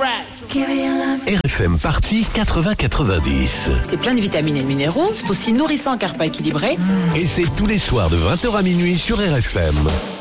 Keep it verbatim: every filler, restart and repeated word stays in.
R F M Party quatre-vingts quatre-vingt-dix. C'est plein de vitamines et de minéraux, c'est aussi nourrissant car pas équilibré. Et c'est tous les soirs de vingt heures à minuit sur R F M.